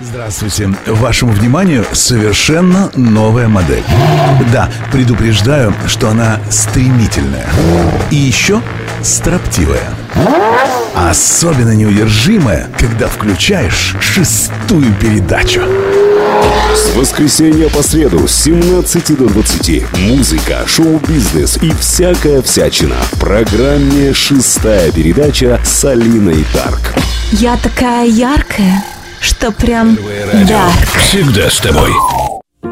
Здравствуйте. Вашему вниманию совершенно новая модель. Да, предупреждаю, что она стремительная. И еще строптивая. Особенно неудержимая, когда включаешь 6-ю передачу. С воскресенья по среду с 17 до 20. Музыка, шоу-бизнес и всякая всячина. В программе «6-я передача» с Алиной Дарк. Я такая яркая, что прям дарк. Всегда с тобой.